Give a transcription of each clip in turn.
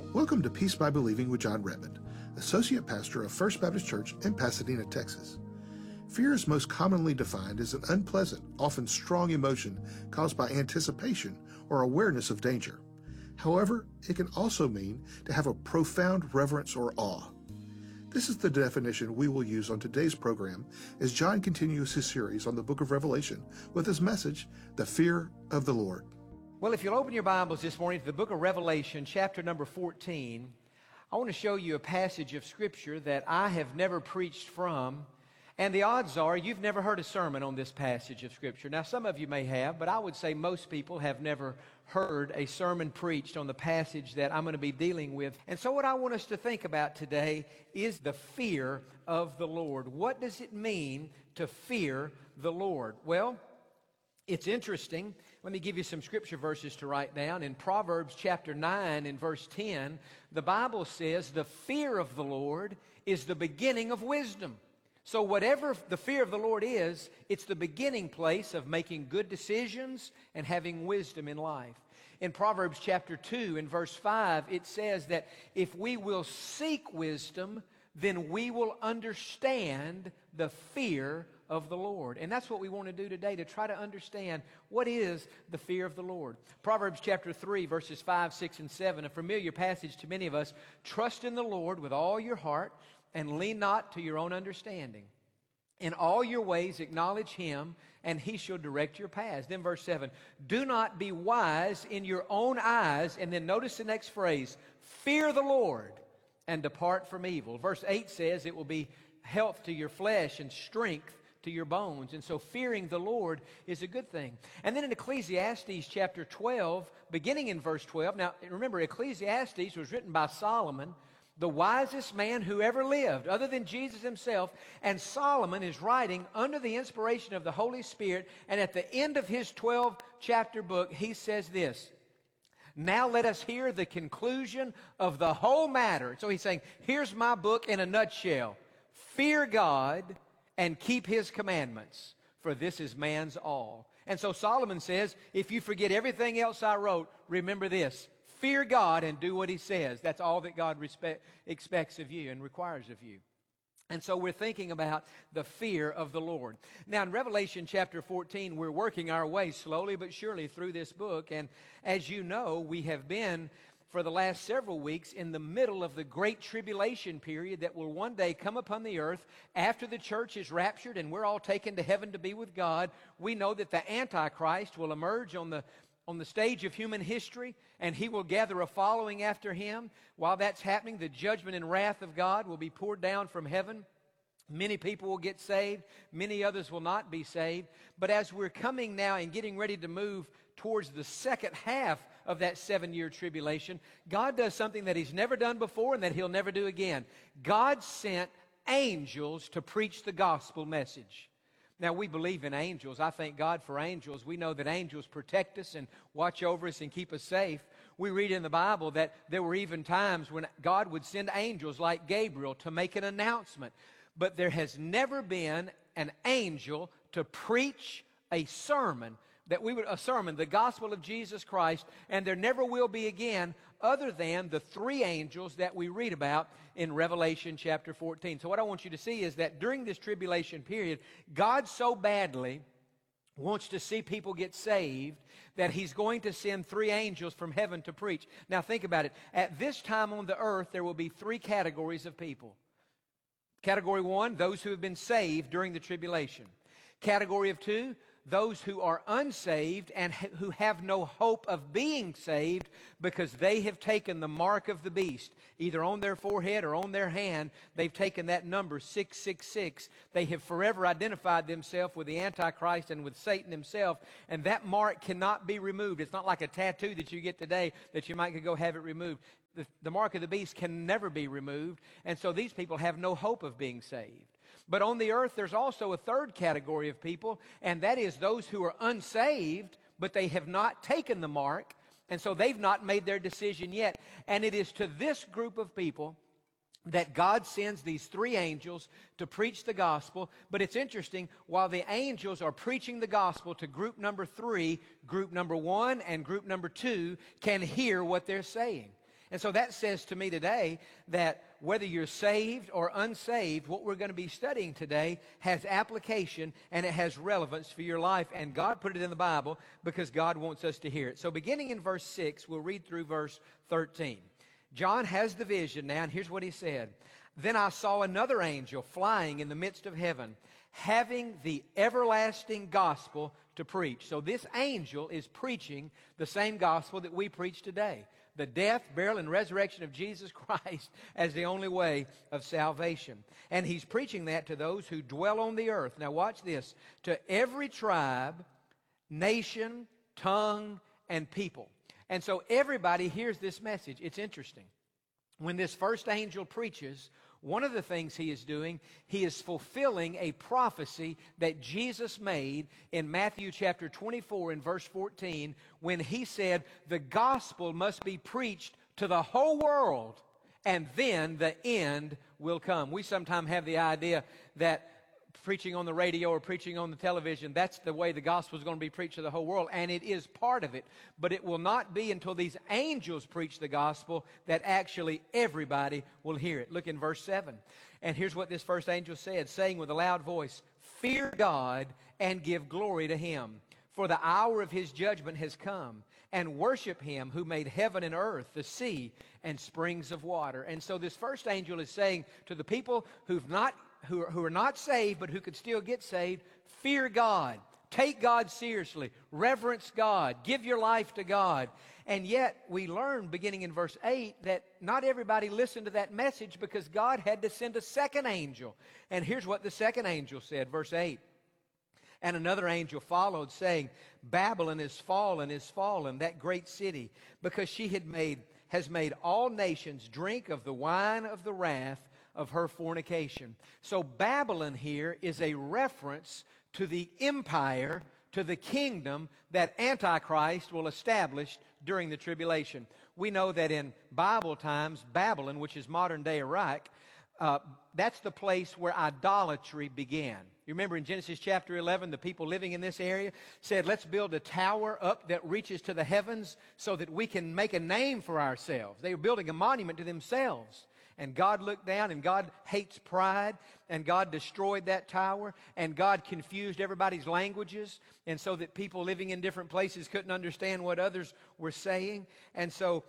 Welcome to Peace by Believing with John Redmond, Associate Pastor of First Baptist Church in Pasadena, Texas. Fear is most commonly defined as an unpleasant, often strong emotion caused by anticipation or awareness of danger. However, it can also mean to have a profound reverence or awe. This is the definition we will use on today's program as John continues his series on the book of Revelation with his message, The Fear of the Lord. Well, if you'll open your Bibles this morning to the book of Revelation, chapter number 14, I want to show you a passage of Scripture that I have never preached from, and the odds are you've never heard a sermon on this passage of Scripture. Now, some of you may have, but I would say most people have never heard a sermon preached on the passage that I'm going to be dealing with. And so what I want us to think about today is the fear of the Lord. What does it mean to fear the Lord? Well, it's interesting. Let me give you some scripture verses to write down. In Proverbs chapter 9 and verse 10, the Bible says, the fear of the Lord is the beginning of wisdom. So whatever the fear of the Lord is, it's the beginning place of making good decisions and having wisdom in life. In Proverbs chapter 2 and verse 5, it says that if we will seek wisdom, then we will understand the fear of the Lord. And that's what we want to do today, to try to understand what is the fear of the Lord. Proverbs chapter 3, verses 5, 6, and 7, a familiar passage to many of us. Trust in the Lord with all your heart and lean not to your own understanding. In all your ways acknowledge Him, and He shall direct your paths. Then verse 7, do not be wise in your own eyes. And then notice the next phrase, fear the Lord and depart from evil. Verse 8 says it will be health to your flesh and strength to your bones. And so fearing the Lord is a good thing. And then in Ecclesiastes chapter 12, beginning in verse 12, now remember, Ecclesiastes was written by Solomon, the wisest man who ever lived, other than Jesus himself. And Solomon is writing under the inspiration of the Holy Spirit. And at the end of his 12-chapter book, he says this, now let us hear the conclusion of the whole matter. So he's saying, here's my book in a nutshell. Fear God and keep His commandments, for this is man's all. And so Solomon says, if you forget everything else I wrote, remember this. Fear God and do what He says. That's all that God expects of you and requires of you. And so we're thinking about the fear of the Lord. Now in Revelation chapter 14, we're working our way slowly but surely through this book. And as you know, we have been for the last several weeks in the middle of the great tribulation period that will one day come upon the earth after the church is raptured and we're all taken to heaven to be with God. We know that the Antichrist will emerge on the stage of human history, and he will gather a following after him. While that's happening, the judgment and wrath of God will be poured down from heaven. Many people will get saved. Many others will not be saved. But as we're coming now and getting ready to move towards the second half of that 7-year tribulation, God does something that He's never done before and that He'll never do again. God sent angels to preach the gospel message. Now, we believe in angels. I thank God for angels. We know that angels protect us and watch over us and keep us safe. We read in the Bible that there were even times when God would send angels like Gabriel to make an announcement. But there has never been an angel to preach a sermon, the gospel of Jesus Christ, and there never will be again, other than the 3 angels that we read about in Revelation chapter 14. So what I want you to see is that during this tribulation period, God so badly wants to see people get saved that He's going to send 3 angels from heaven to preach. Now think about it. At this time on the earth, there will be 3 categories of people. Category 1, those who have been saved during the tribulation. Category of 2, those who are unsaved and who have no hope of being saved because they have taken the mark of the beast, either on their forehead or on their hand. They've taken that number 666. They have forever identified themselves with the Antichrist and with Satan himself, and that mark cannot be removed. It's not like a tattoo that you get today that you might go have it removed. The mark of the beast can never be removed, and so these people have no hope of being saved. But on the earth, there's also a third category of people, and that is those who are unsaved, but they have not taken the mark, and so they've not made their decision yet. And it is to this group of people that God sends these 3 angels to preach the gospel. But it's interesting, while the angels are preaching the gospel to group number 3, group number 1 and group number 2 can hear what they're saying. And so that says to me today that whether you're saved or unsaved, what we're going to be studying today has application and it has relevance for your life. And God put it in the Bible because God wants us to hear it. So beginning in verse 6, we'll read through verse 13. John has the vision now, and here's what he said. Then I saw another angel flying in the midst of heaven, having the everlasting gospel to preach. So this angel is preaching the same gospel that we preach today. The death, burial, and resurrection of Jesus Christ as the only way of salvation. And he's preaching that to those who dwell on the earth. Now watch this. To every tribe, nation, tongue, and people. And so everybody hears this message. It's interesting. When this first angel preaches, one of the things he is doing, he is fulfilling a prophecy that Jesus made in Matthew chapter 24 and verse 14 when he said the gospel must be preached to the whole world and then the end will come. We sometimes have the idea that preaching on the radio or preaching on the television, that's the way the gospel is going to be preached to the whole world, and it is part of it. But it will not be until these angels preach the gospel that actually everybody will hear it. Look in verse 7. And here's what this first angel said, saying with a loud voice, "Fear God and give glory to him, for the hour of his judgment has come, and worship him who made heaven and earth, the sea, and springs of water." And so this first angel is saying to the people who are not saved, but who could still get saved, fear God. Take God seriously. Reverence God. Give your life to God. And yet, we learn, beginning in verse 8, that not everybody listened to that message because God had to send a second angel. And here's what the second angel said, verse 8. And another angel followed, saying, "Babylon is fallen, that great city, because she has made all nations drink of the wine of the wrath of her fornication." So Babylon here is a reference to the empire, to the kingdom that Antichrist will establish during the tribulation. We know that in Bible times, Babylon, which is modern-day Iraq, that's the place where idolatry began. You remember in Genesis chapter 11, the people living in this area said, let's build a tower up that reaches to the heavens so that we can make a name for ourselves. They were building a monument to themselves. And God looked down, and God hates pride, and God destroyed that tower, and God confused everybody's languages, and so that people living in different places couldn't understand what others were saying. And so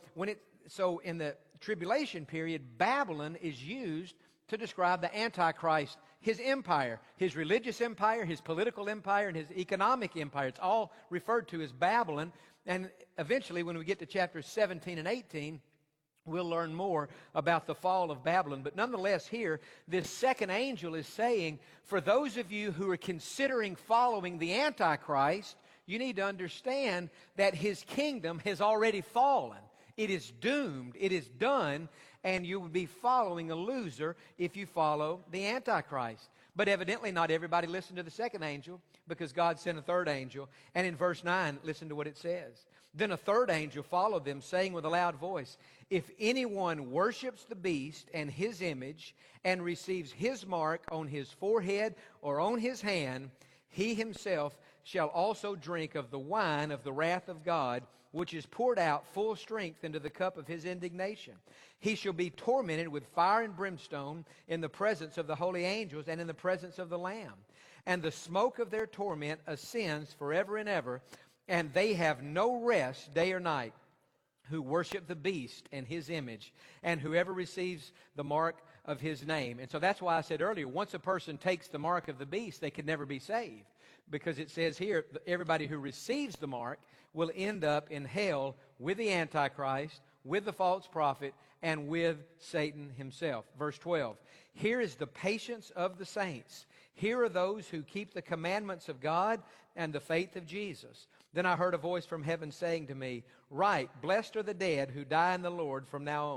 in the tribulation period, Babylon is used to describe the Antichrist, his empire, his religious empire, his political empire, and his economic empire. It's all referred to as Babylon. And eventually, when we get to chapters 17 and 18, we'll learn more about the fall of Babylon. But nonetheless, here, this second angel is saying, for those of you who are considering following the Antichrist, you need to understand that his kingdom has already fallen. It is doomed. It is done. And you would be following a loser if you follow the Antichrist. But evidently not everybody listened to the second angel because God sent a third angel. And in verse 9, listen to what it says. Then a third angel followed them, saying with a loud voice, "If anyone worships the beast and his image and receives his mark on his forehead or on his hand, he himself shall also drink of the wine of the wrath of God, which is poured out full strength into the cup of his indignation. He shall be tormented with fire and brimstone in the presence of the holy angels and in the presence of the Lamb. And the smoke of their torment ascends forever and ever, and they have no rest day or night who worship the beast and his image, and whoever receives the mark of his name." And so that's why I said earlier, once a person takes the mark of the beast, they can never be saved. Because it says here, everybody who receives the mark will end up in hell with the Antichrist, with the false prophet, and with Satan himself. Verse 12, "Here is the patience of the saints. Here are those who keep the commandments of God and the faith of Jesus. Then I heard a voice from heaven saying to me, 'Write, blessed are the dead who die in the Lord from now on.'"